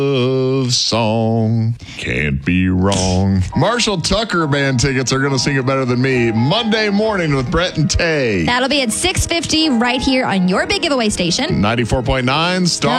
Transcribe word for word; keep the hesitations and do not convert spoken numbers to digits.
love song. Can't be wrong. Marshall Tucker Band tickets are going to sing it better than me. Monday morning with Brett and Tay. That'll be at six fifty right here on your big giveaway station. ninety-four point nine Star.